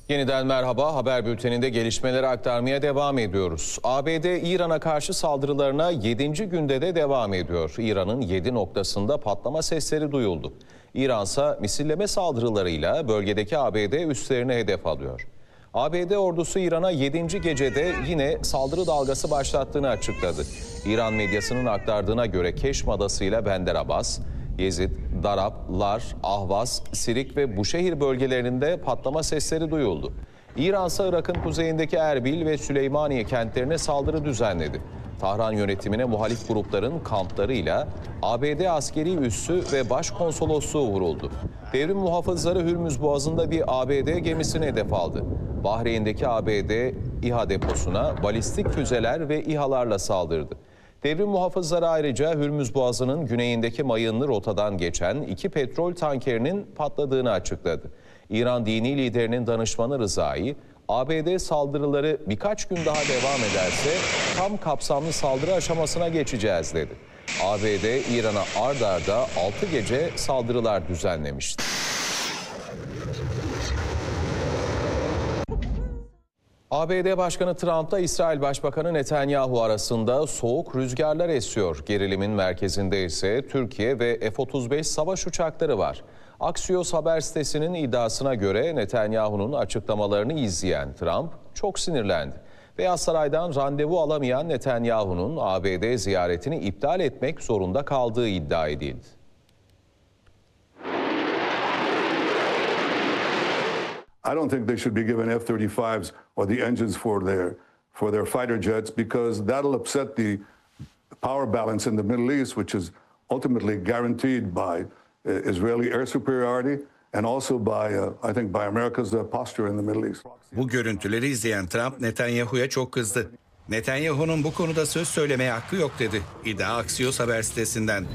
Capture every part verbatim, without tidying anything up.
Yeniden merhaba. Haber bülteninde gelişmeleri aktarmaya devam ediyoruz. A B D İran'a karşı saldırılarına yedinci günde de devam ediyor. İran'ın yedi noktasında patlama sesleri duyuldu. İran ise misilleme saldırılarıyla bölgedeki A B D üslerini hedef alıyor. A B D ordusu İran'a yedinci gecede yine saldırı dalgası başlattığını açıkladı. İran medyasının aktardığına göre Keşm adasıyla Bender Abbas, Yezid, Darab, Lar, Ahvaz, Sirik ve Buşehir bölgelerinde patlama sesleri duyuldu. İran ise Irak'ın kuzeyindeki Erbil ve Süleymaniye kentlerine saldırı düzenledi. Tahran yönetimine muhalif grupların kamplarıyla A B D askeri üssü ve başkonsolosluğu vuruldu. Devrim muhafızları Hürmüz Boğazı'nda bir A B D gemisini hedef aldı. Bahreyn'deki A B D İHA deposuna balistik füzeler ve İHA'larla saldırdı. Devrim muhafızları ayrıca Hürmüz Boğazı'nın güneyindeki mayınlı rotadan geçen iki petrol tankerinin patladığını açıkladı. İran dini liderinin danışmanı Rızai, A B D saldırıları birkaç gün daha devam ederse tam kapsamlı saldırı aşamasına geçeceğiz dedi. A B D İran'a ard arda altı gece saldırılar düzenlemişti. A B D Başkanı Trump'la İsrail Başbakanı Netanyahu arasında soğuk rüzgarlar esiyor. Gerilimin merkezinde ise Türkiye ve F otuz beş savaş uçakları var. Axios haber sitesinin iddiasına göre Netanyahu'nun açıklamalarını izleyen Trump çok sinirlendi. Beyaz Saray'dan randevu alamayan Netanyahu'nun A B D ziyaretini iptal etmek zorunda kaldığı iddia edildi. I don't think they should be given F thirty-fives or the engines for their for their fighter jets because that'll upset the power balance in the Middle East, which is ultimately guaranteed by uh, Israeli air superiority and also by uh, I think by America's uh, posture in the Middle East. Bu görüntüleri izleyen Trump Netanyahu'ya çok kızdı. Netanyahu'nun bu konuda söz söylemeye hakkı yok dedi. İddia Axios haber sitesinden.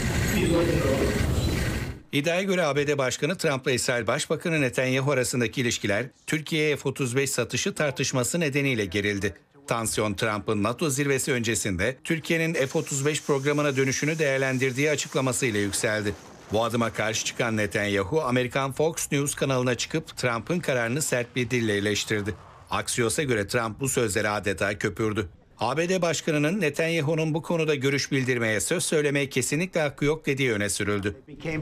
İddiaya göre A B D Başkanı Trump'la İsrail Başbakanı Netanyahu arasındaki ilişkiler Türkiye'ye F otuz beş satışı tartışması nedeniyle gerildi. Tansiyon Trump'ın NATO zirvesi öncesinde Türkiye'nin F otuz beş programına dönüşünü değerlendirdiği açıklamasıyla yükseldi. Bu adıma karşı çıkan Netanyahu, Amerikan Fox News kanalına çıkıp Trump'ın kararını sert bir dille eleştirdi. Axios'a göre Trump bu sözleri adeta köpürdü. A B D Başkanı'nın Netanyahu'nun bu konuda görüş bildirmeye, söz söylemeye kesinlikle hakkı yok dediği öne sürüldü.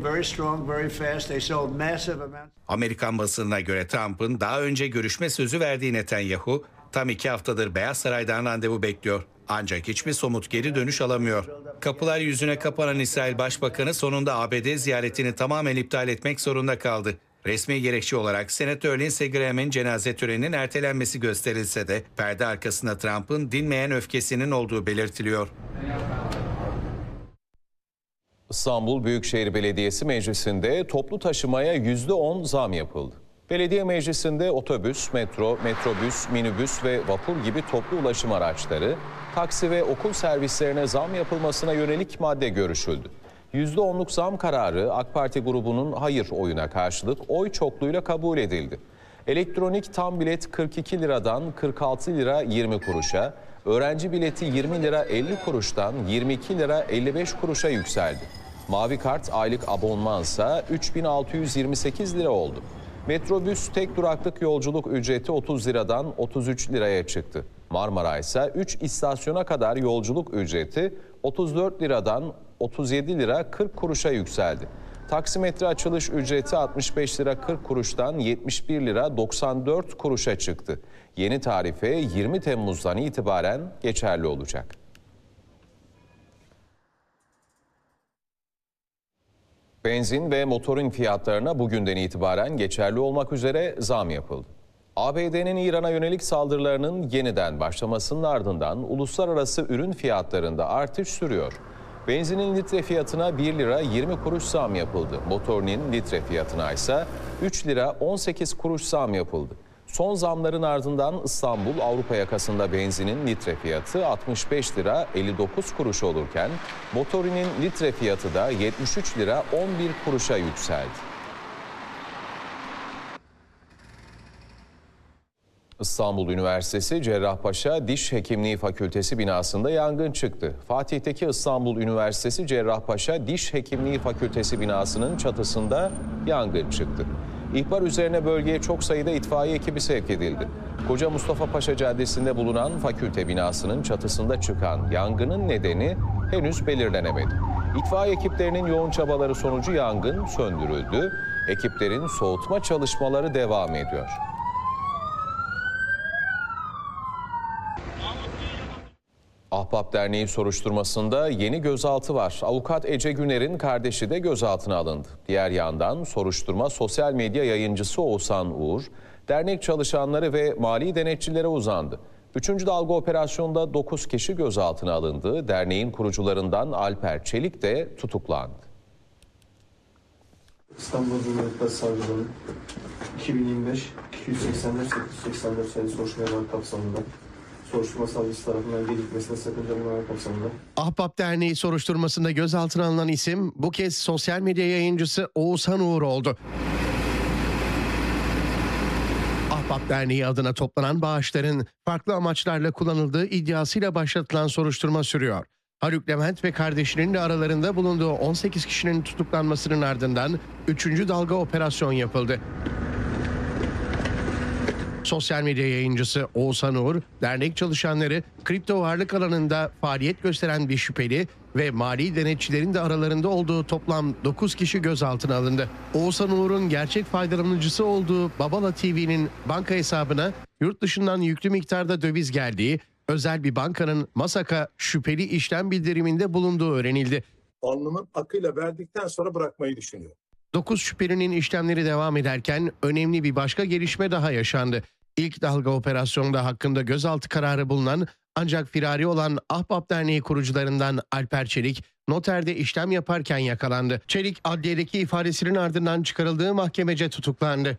Amerikan basınına göre Trump'ın daha önce görüşme sözü verdiği Netanyahu, tam iki haftadır Beyaz Saray'dan randevu bekliyor. Ancak hiçbir somut geri dönüş alamıyor. Kapılar yüzüne kapanan İsrail Başbakanı sonunda A B D ziyaretini tamamen iptal etmek zorunda kaldı. Resmi gerekçe olarak Senatör Lindsey Graham'in cenaze töreninin ertelenmesi gösterilse de perde arkasında Trump'ın dinmeyen öfkesinin olduğu belirtiliyor. İstanbul Büyükşehir Belediyesi Meclisi'nde toplu taşımaya yüzde on zam yapıldı. Belediye Meclisi'nde otobüs, metro, metrobüs, minibüs ve vapur gibi toplu ulaşım araçları, taksi ve okul servislerine zam yapılmasına yönelik madde görüşüldü. yüzde onluk zam kararı AK Parti grubunun hayır oyuna karşılık oy çokluğuyla kabul edildi. Elektronik tam bilet kırk iki liradan kırk altı lira yirmi kuruşa, öğrenci bileti yirmi lira elli kuruştan yirmi iki lira elli beş kuruşa yükseldi. Mavi kart aylık abonmansa üç bin altı yüz yirmi sekiz lira oldu. Metrobüs tek duraklık yolculuk ücreti otuz liradan otuz üç liraya çıktı. Marmara ise üç istasyona kadar yolculuk ücreti otuz dört liradan otuz yedi lira kırk kuruşa yükseldi. Taksimetre açılış ücreti altmış beş lira kırk kuruştan yetmiş bir lira doksan dört kuruşa çıktı. Yeni tarife yirmi Temmuz'dan itibaren geçerli olacak. Benzin ve motorin fiyatlarına bugünden itibaren geçerli olmak üzere zam yapıldı. A B D'nin İran'a yönelik saldırılarının yeniden başlamasının ardından uluslararası ürün fiyatlarında artış sürüyor. Benzinin litre fiyatına bir lira yirmi kuruş zam yapıldı. Motorinin litre fiyatına ise üç lira on sekiz kuruş zam yapıldı. Son zamların ardından İstanbul Avrupa yakasında benzinin litre fiyatı altmış beş lira elli dokuz kuruş olurken motorinin litre fiyatı da yetmiş üç lira on bir kuruşa yükseldi. İstanbul Üniversitesi Cerrahpaşa Diş Hekimliği Fakültesi binasında yangın çıktı. Fatih'teki İstanbul Üniversitesi Cerrahpaşa Diş Hekimliği Fakültesi binasının çatısında yangın çıktı. İhbar üzerine bölgeye çok sayıda itfaiye ekibi sevk edildi. Koca Mustafa Paşa Caddesi'nde bulunan fakülte binasının çatısında çıkan yangının nedeni henüz belirlenemedi. İtfaiye ekiplerinin yoğun çabaları sonucu yangın söndürüldü. Ekiplerin soğutma çalışmaları devam ediyor. Ahbap Derneği soruşturmasında yeni gözaltı var. Avukat Ece Güner'in kardeşi de gözaltına alındı. Diğer yandan soruşturma sosyal medya yayıncısı Oğuzhan Uğur, dernek çalışanları ve mali denetçilere uzandı. Üçüncü dalga operasyonda dokuz kişi gözaltına alındı. Derneğin kurucularından Alper Çelik de tutuklandı. İstanbul Cumhuriyet Başsavcılığı'nın iki bin yirmi beş iki yüz seksen dört sekiz yüz seksen dört sayılı soruşturmalar kapsamında soruşturma savcısı tarafından gecikmesine sakınca bulunanlar kapsamında. Ahbap Derneği soruşturmasında gözaltına alınan isim bu kez sosyal medya yayıncısı Oğuzhan Uğur oldu. Ahbap Derneği adına toplanan bağışların farklı amaçlarla kullanıldığı iddiasıyla başlatılan soruşturma sürüyor. Haluk Levent ve kardeşinin de aralarında bulunduğu on sekiz kişinin tutuklanmasının ardından üçüncü dalga operasyon yapıldı. Sosyal medya yayıncısı Oğuzhan Uğur, dernek çalışanları, kripto varlık alanında faaliyet gösteren bir şüpheli ve mali denetçilerin de aralarında olduğu toplam dokuz kişi gözaltına alındı. Oğuzhan Uğur'un gerçek faydalanıcısı olduğu Babala T V'nin banka hesabına yurt dışından yüklü miktarda döviz geldiği, özel bir bankanın Masak'a şüpheli işlem bildiriminde bulunduğu öğrenildi. Alnımın akıyla verdikten sonra bırakmayı düşünüyor. dokuz şüphelinin işlemleri devam ederken önemli bir başka gelişme daha yaşandı. İlk dalga operasyonda hakkında gözaltı kararı bulunan ancak firari olan Ahbap Derneği kurucularından Alper Çelik noterde işlem yaparken yakalandı. Çelik adliyedeki ifadesinin ardından çıkarıldığı mahkemece tutuklandı.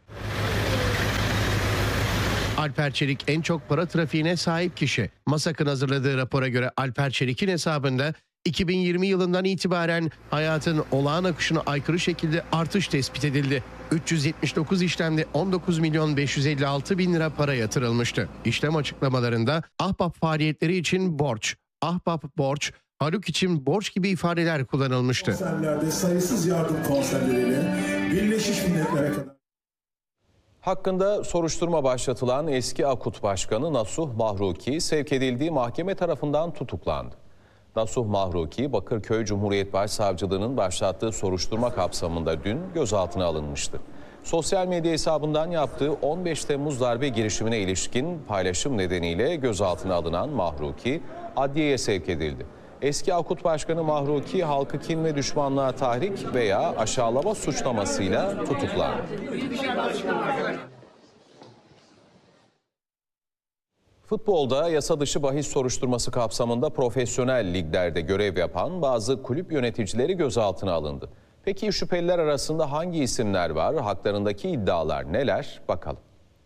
Alper Çelik en çok para trafiğine sahip kişi. Masak'ın hazırladığı rapora göre Alper Çelik'in hesabında iki bin yirmi yılından itibaren hayatın olağan akışına aykırı şekilde artış tespit edildi. üç yüz yetmiş dokuz işlemde on dokuz milyon beş yüz elli altı bin lira para yatırılmıştı. İşlem açıklamalarında Ahbap faaliyetleri için borç, Ahbap borç, Haluk için borç gibi ifadeler kullanılmıştı. Konserlerde sayısız yardım konserleriyle Birleşmiş Milletler'e kadar. Hakkında soruşturma başlatılan eski AKUT Başkanı Nasuh Mahruki sevk edildiği mahkeme tarafından tutuklandı. Nasuh Mahruki, Bakırköy Cumhuriyet Başsavcılığı'nın başlattığı soruşturma kapsamında dün gözaltına alınmıştı. Sosyal medya hesabından yaptığı on beş Temmuz darbe girişimine ilişkin paylaşım nedeniyle gözaltına alınan Mahruki, adliyeye sevk edildi. Eski AKUT Başkanı Mahruki, halkı kin ve düşmanlığa tahrik veya aşağılama suçlamasıyla tutuklandı. Futbolda yasa dışı bahis soruşturması kapsamında profesyonel liglerde görev yapan bazı kulüp yöneticileri gözaltına alındı. Peki şüpheliler arasında hangi isimler var? Haklarındaki iddialar neler? Bakalım.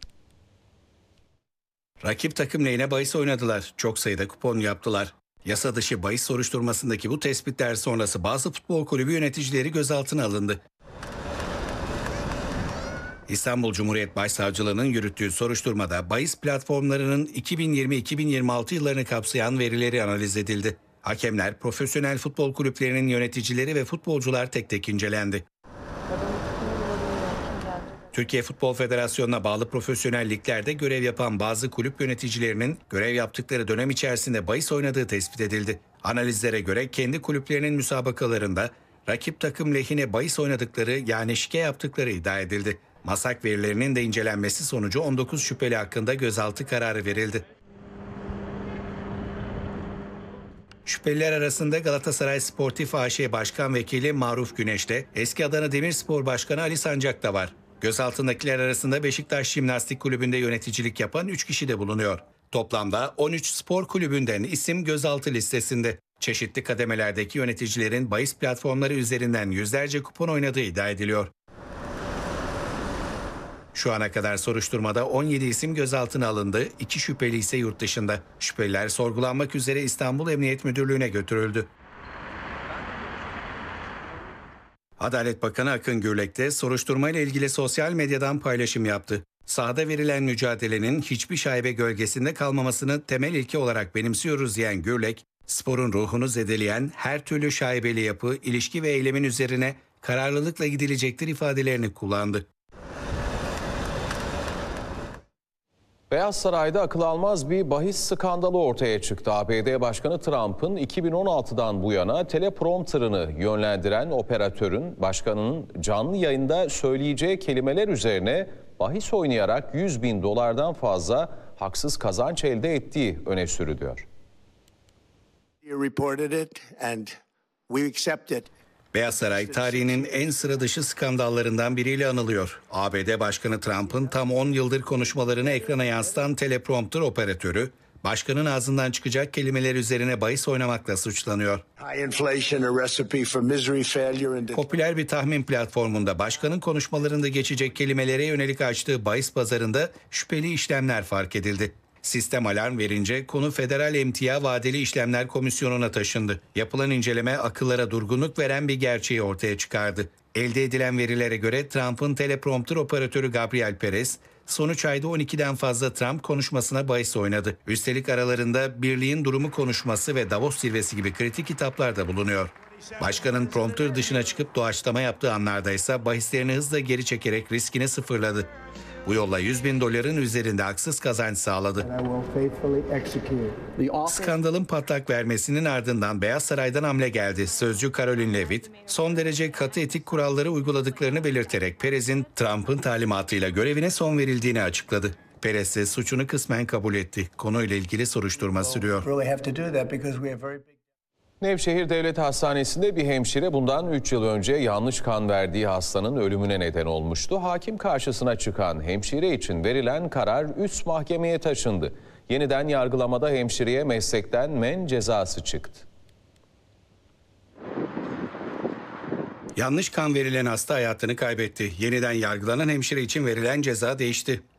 Rakip takım lehine bahis oynadılar. Çok sayıda kupon yaptılar. Yasa dışı bahis soruşturmasındaki bu tespitler sonrası bazı futbol kulübü yöneticileri gözaltına alındı. İstanbul Cumhuriyet Başsavcılığı'nın yürüttüğü soruşturmada bahis platformlarının iki bin yirmi iki bin yirmi altı yıllarını kapsayan verileri analiz edildi. Hakemler, profesyonel futbol kulüplerinin yöneticileri ve futbolcular tek tek incelendi. Türkiye Futbol Federasyonu'na bağlı profesyonel liglerde görev yapan bazı kulüp yöneticilerinin görev yaptıkları dönem içerisinde bahis oynadığı tespit edildi. Analizlere göre kendi kulüplerinin müsabakalarında rakip takım lehine bahis oynadıkları yani şike yaptıkları iddia edildi. Masak verilerinin de incelenmesi sonucu on dokuz şüpheli hakkında gözaltı kararı verildi. Şüpheliler arasında Galatasaray Sportif A Ş Başkan Vekili Maruf Güneş'te eski Adana Demirspor Başkanı Ali Sancak da var. Gözaltındakiler arasında Beşiktaş Jimnastik Kulübü'nde yöneticilik yapan üç kişi de bulunuyor. Toplamda on üç spor kulübünden isim gözaltı listesinde. Çeşitli kademelerdeki yöneticilerin bahis platformları üzerinden yüzlerce kupon oynadığı iddia ediliyor. Şu ana kadar soruşturmada on yedi isim gözaltına alındı, iki şüpheli ise yurt dışında. Şüpheliler sorgulanmak üzere İstanbul Emniyet Müdürlüğü'ne götürüldü. Adalet Bakanı Akın Gürlek de soruşturmayla ilgili sosyal medyadan paylaşım yaptı. Sahada verilen mücadelenin hiçbir şaibe gölgesinde kalmamasını temel ilke olarak benimsiyoruz diyen Gürlek, sporun ruhunu zedeleyen her türlü şaibeli yapı, ilişki ve eylemin üzerine kararlılıkla gidilecektir ifadelerini kullandı. Beyaz Saray'da akıl almaz bir bahis skandalı ortaya çıktı. A B D Başkanı Trump'ın iki bin on altıdan bu yana teleprompterını yönlendiren operatörün başkanının canlı yayında söyleyeceği kelimeler üzerine bahis oynayarak yüz bin dolardan fazla haksız kazanç elde ettiği öne sürülüyor. You reported it and we accept it. Beyaz Saray tarihinin en sıra dışı skandallarından biriyle anılıyor. A B D Başkanı Trump'ın tam on yıldır konuşmalarını ekrana yansıtan teleprompter operatörü, başkanın ağzından çıkacak kelimeler üzerine bahis oynamakla suçlanıyor. High inflation, a recipe for misery, failure and Popüler bir tahmin platformunda başkanın konuşmalarında geçecek kelimelere yönelik açtığı bahis pazarında şüpheli işlemler fark edildi. Sistem alarm verince konu Federal Emtia Vadeli İşlemler Komisyonu'na taşındı. Yapılan inceleme akıllara durgunluk veren bir gerçeği ortaya çıkardı. Elde edilen verilere göre Trump'ın teleprompter operatörü Gabriel Perez, son üç ayda on ikiden fazla Trump konuşmasına bahis oynadı. Üstelik aralarında Birliğin Durumu konuşması ve Davos zirvesi gibi kritik hitaplar da bulunuyor. Başkanın prompter dışına çıkıp doğaçlama yaptığı anlarda ise bahislerini hızla geri çekerek riskini sıfırladı. Bu yolla yüz bin doların üzerinde haksız kazanç sağladı. Skandalın patlak vermesinin ardından Beyaz Saray'dan hamle geldi. Sözcü Caroline Levitt, son derece katı etik kuralları uyguladıklarını belirterek Perez'in Trump'ın talimatıyla görevine son verildiğini açıkladı. Perez ise suçunu kısmen kabul etti. Konuyla ilgili soruşturma sürüyor. Nevşehir Devlet Hastanesi'nde bir hemşire bundan üç yıl önce yanlış kan verdiği hastanın ölümüne neden olmuştu. Hakim karşısına çıkan hemşire için verilen karar üst mahkemeye taşındı. Yeniden yargılamada hemşireye meslekten men cezası çıktı. Yanlış kan verilen hasta hayatını kaybetti. Yeniden yargılanan hemşire için verilen ceza değişti.